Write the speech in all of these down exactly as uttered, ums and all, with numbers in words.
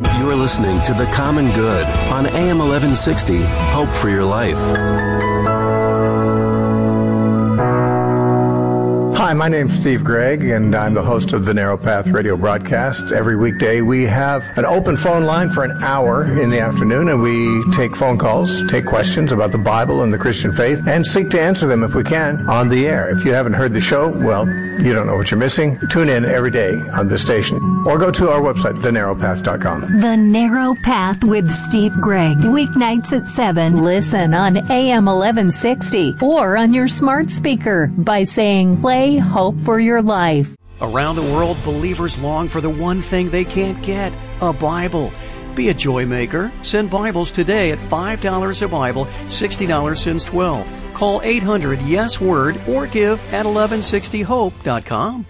You are listening to The Common Good on A M eleven sixty, Hope for Your Life. Hi, my name's Steve Gregg, and I'm the host of the Narrow Path radio broadcast. Every weekday, we have an open phone line for an hour in the afternoon, and we take phone calls, take questions about the Bible and the Christian faith, and seek to answer them, if we can, on the air. If you haven't heard the show, well, you don't know what you're missing. Tune in every day on this station, or go to our website, the narrow path dot com. The Narrow Path with Steve Gregg, weeknights at seven. Listen on A M eleven sixty or on your smart speaker by saying, play Hope for Your Life. Around the world, believers long for the one thing they can't get, a Bible. Be a joy maker. Send Bibles today at five dollars a Bible, sixty dollars since twelve. Call eight hundred yes word or give at eleven sixty hope dot com.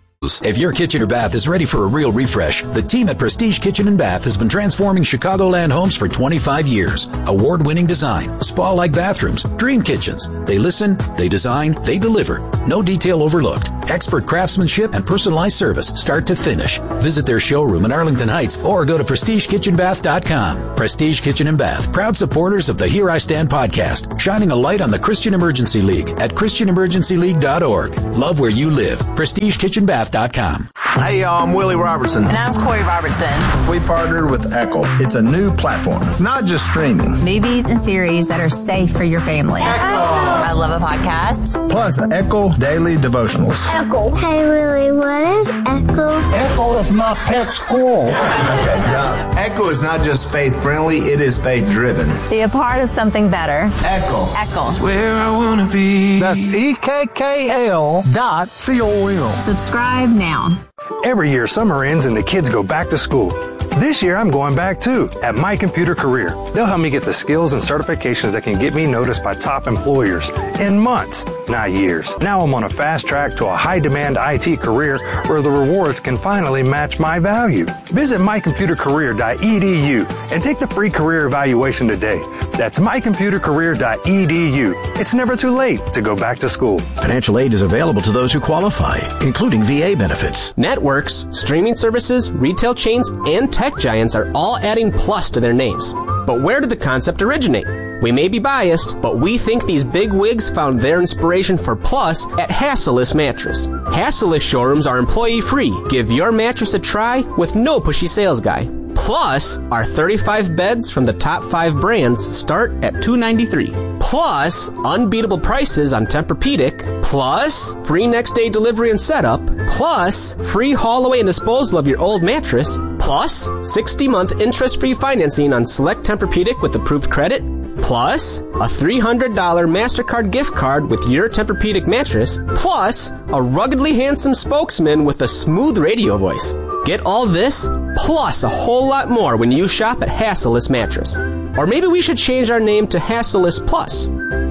If your kitchen or bath is ready for a real refresh, the team at Prestige Kitchen and Bath has been transforming Chicagoland homes for twenty-five years. Award-winning design, spa-like bathrooms, dream kitchens. They listen, they design, they deliver. No detail overlooked. Expert craftsmanship and personalized service start to finish. Visit their showroom in Arlington Heights or go to prestige kitchen bath dot com. Prestige Kitchen and Bath, proud supporters of the Here I Stand podcast, shining a light on the Christian Emergency League at christian emergency league dot org. Love where you live. prestige kitchen bath dot com. Hey, y'all, I'm Willie Robertson. And I'm Corey Robertson. We partnered with Echo. It's a new platform, not just streaming. Movies and series that are safe for your family. Echo. I love a podcast. Plus, Echo Daily Devotionals. Echo. Hey, Willie, what is Echo? Echo is my pet squirrel. Okay, now, Echo is not just faith-friendly, it is faith-driven. Be a part of something better. Echo. Echo. That's where I want to be. That's E K K L dot C O M. Subscribe now. Every year, summer ends and the kids go back to school. This year, I'm going back too, at My Computer Career. They'll help me get the skills and certifications that can get me noticed by top employers in months, not years. Now I'm on a fast track to a high-demand I T career where the rewards can finally match my value. Visit my computer career dot e d u and take the free career evaluation today. That's my computer career dot e d u. It's never too late to go back to school. Financial aid is available to those who qualify, including V A benefits. Networks, streaming services, retail chains, and tech giants are all adding plus to their names. But where did the concept originate? We may be biased, but we think these big wigs found their inspiration for plus at Hassellus Mattress. Hassellus showrooms are employee-free. Give your mattress a try with no pushy sales guy. Plus, our thirty-five beds from the top five brands start at two hundred ninety-three dollars. Plus, unbeatable prices on Tempur-Pedic. Plus, free next-day delivery and setup. Plus, free haul away and disposal of your old mattress. Plus, sixty-month interest-free financing on select Tempur-Pedic with approved credit. Plus, a three hundred dollars MasterCard gift card with your Tempur-Pedic mattress. Plus, a ruggedly handsome spokesman with a smooth radio voice. Get all this, plus a whole lot more when you shop at Hassellus Mattress. Or maybe we should change our name to Hassellus Plus.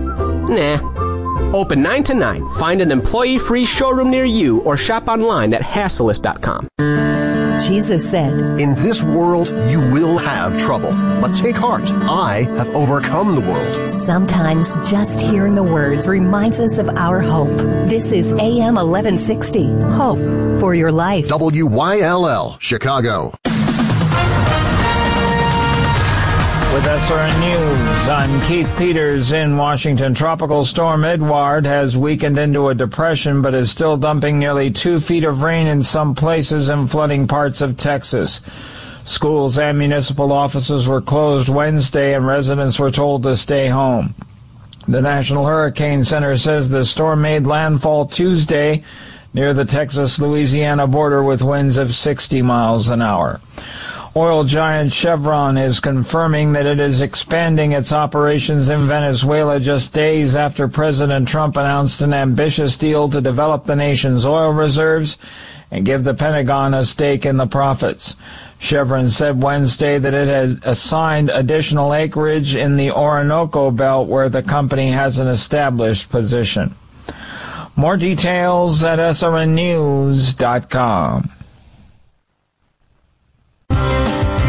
Nah. Open nine to nine. Find an employee-free showroom near you or shop online at hassellus dot com. Jesus said, "In this world you will have trouble, but take heart. I have overcome the world." Sometimes just hearing the words reminds us of our hope. This is A M eleven sixty, Hope for Your Life. W Y L L, Chicago. With S R N News, I'm Keith Peters in Washington. Tropical storm Edward has weakened into a depression but is still dumping nearly two feet of rain in some places and flooding parts of Texas. Schools and municipal offices were closed Wednesday and residents were told to stay home. The National Hurricane Center says the storm made landfall Tuesday near the Texas-Louisiana border with winds of sixty miles an hour. Oil giant Chevron is confirming that it is expanding its operations in Venezuela just days after President Trump announced an ambitious deal to develop the nation's oil reserves and give the Pentagon a stake in the profits. Chevron said Wednesday that it has assigned additional acreage in the Orinoco Belt where the company has an established position. More details at S R N news dot com.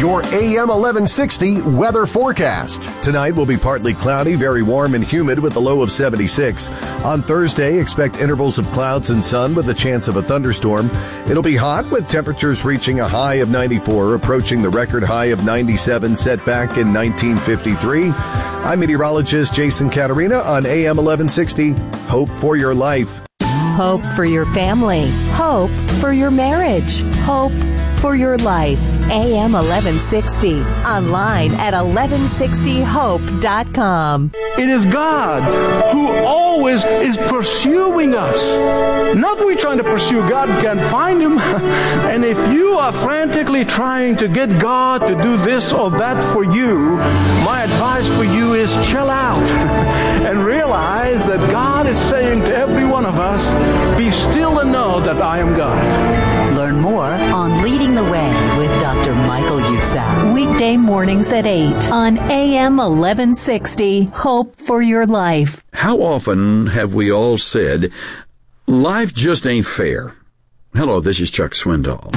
your A M eleven sixty weather forecast. Tonight will be partly cloudy, very warm and humid with a low of seventy-six. On Thursday, expect intervals of clouds and sun with a chance of a thunderstorm. It'll be hot with temperatures reaching a high of ninety-four, approaching the record high of ninety-seven set back in nineteen fifty-three. I'm meteorologist Jason Caterina on A M eleven sixty. Hope for your life. Hope for your family. Hope for your marriage. Hope for your life. A M eleven sixty. Online at eleven sixty hope dot com. It is God who always is pursuing us. Not we trying to pursue God and can't find Him. And if you are frantically trying to get God to do this or that for you, my advice for you is chill out and realize that God is saying to every one of us, be still and know that I am God. Learn more on Leading the Way with Doctor Michael Youssef. Weekday mornings at eight on A M eleven sixty. Hope for your life. How often have we all said, life just ain't fair? Hello, this is Chuck Swindoll.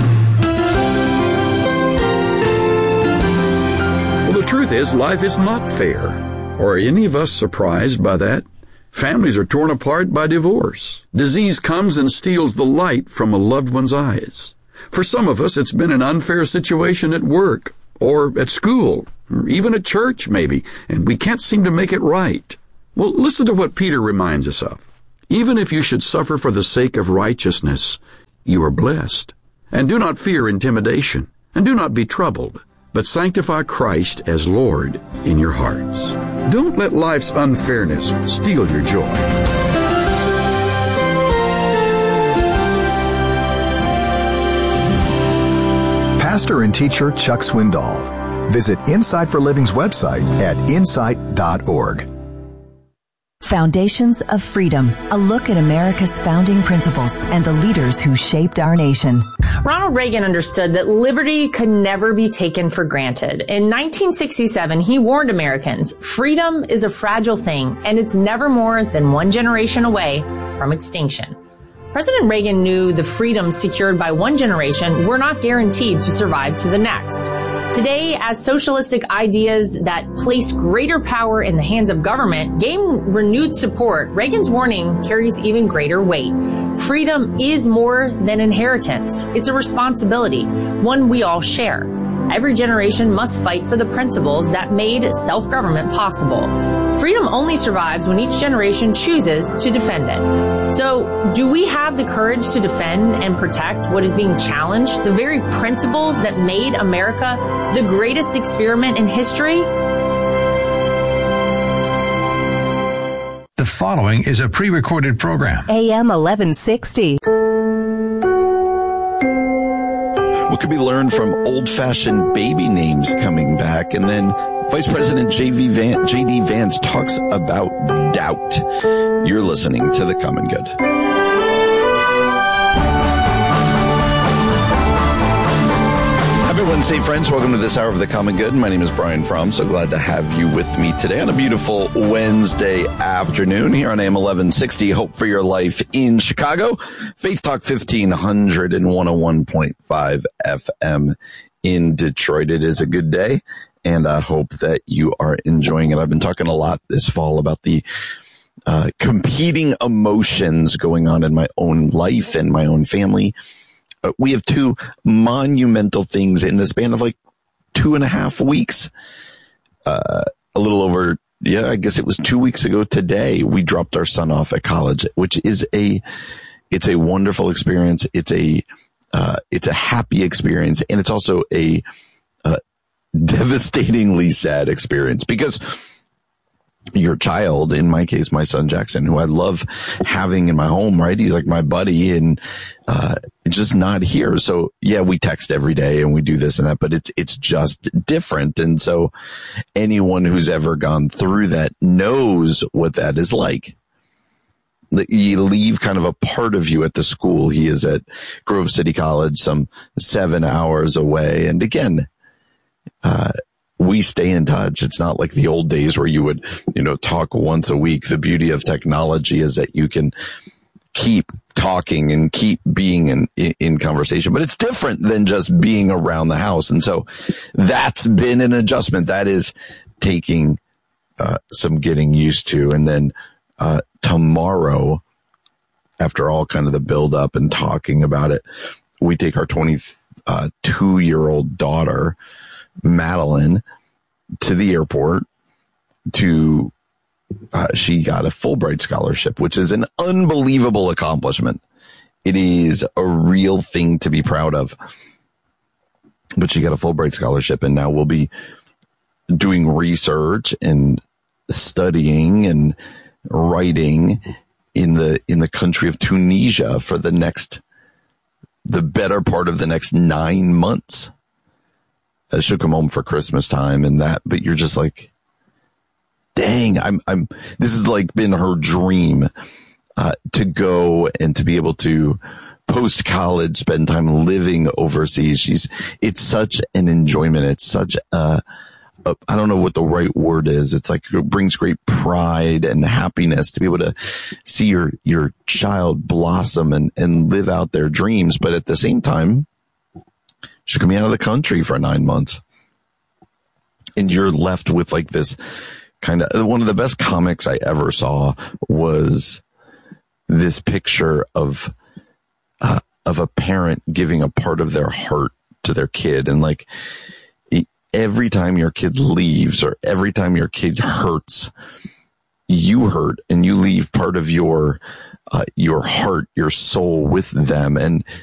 Well, the truth is, life is not fair. Are any of us surprised by that? Families are torn apart by divorce. Disease comes and steals the light from a loved one's eyes. For some of us, it's been an unfair situation at work, or at school, or even at church, maybe, and we can't seem to make it right. Well, listen to what Peter reminds us of. Even if you should suffer for the sake of righteousness, you are blessed. And do not fear intimidation, and do not be troubled, but sanctify Christ as Lord in your hearts. Don't let life's unfairness steal your joy. Pastor and teacher Chuck Swindoll. Visit Insight for Living's website at insight dot org. Foundations of Freedom, a look at America's founding principles and the leaders who shaped our nation. Ronald Reagan understood that liberty could never be taken for granted. In nineteen sixty-seven, he warned Americans, freedom is a fragile thing, and it's never more than one generation away from extinction. President Reagan knew the freedoms secured by one generation were not guaranteed to survive to the next. Today, as socialistic ideas that place greater power in the hands of government gain renewed support, Reagan's warning carries even greater weight. Freedom is more than inheritance. It's a responsibility, one we all share. Every generation must fight for the principles that made self-government possible. Freedom only survives when each generation chooses to defend it. So, do we have the courage to defend and protect what is being challenged, the very principles that made America the greatest experiment in history? The following is a pre-recorded program. A M eleven sixty. What could be learned from old-fashioned baby names coming back? And then Vice President J V Van, J D Vance talks about doubt. You're listening to The Common Good. Happy Wednesday, friends. Welcome to this hour of The Common Good. My name is Brian Fromm. So glad to have you with me today on a beautiful Wednesday afternoon here on A M eleven sixty. Hope for your life in Chicago. Faith Talk fifteen hundred and one oh one point five F M in Detroit. It is a good day, and I hope that you are enjoying it. I've been talking a lot this fall about the uh, competing emotions going on in my own life and my own family. Uh, we have two monumental things in the span of like two and a half weeks. Uh, a little over, yeah, I guess it was two weeks ago today, we dropped our son off at college, which is a, it's a wonderful experience. It's a, uh, it's a happy experience. And it's also a, uh, devastatingly sad experience because your child, in my case, my son Jackson, who I love having in my home, right? He's like my buddy and, uh, just not here. So yeah, we text every day and we do this and that, but it's, it's just different. And so anyone who's ever gone through that knows what that is like. You leave kind of a part of you at the school. He is at Grove City College, some seven hours away. And again, uh, we stay in touch. It's not like the old days where you would, you know, talk once a week. The beauty of technology is that you can keep talking and keep being in, in conversation, but it's different than just being around the house. And so that's been an adjustment. That is taking uh, some getting used to. And then uh, tomorrow, after all kind of the build up and talking about it, we take our twenty-two year old daughter, Madeline, to the airport to Uh, she got a Fulbright scholarship, which is an unbelievable accomplishment. It is a real thing to be proud of. But she got a Fulbright scholarship, and now we'll be doing research and studying and writing in the in the country of Tunisia for the next, the better part of the next nine months. Uh, she'll come home for Christmas time and that, but you're just like, dang, I'm, I'm, this has like been her dream, uh, to go and to be able to post college, spend time living overseas. She's, it's such an enjoyment. It's such a, a, I don't know what the right word is. It's like it brings great pride and happiness to be able to see your, your child blossom and, and live out their dreams. But at the same time, she's coming out of the country for nine months and you're left with like this, kind of one of the best comics I ever saw was this picture of uh, of a parent giving a part of their heart to their kid, and like every time your kid leaves or every time your kid hurts, you hurt and you leave part of your uh, your heart, your soul with them, and